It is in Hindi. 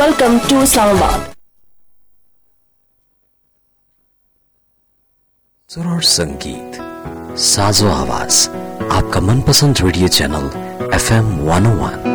Welcome to Islamabad. सुर और संगीत, साजो आवाज, आपका मनपसंद रेडियो चैनल FM 101।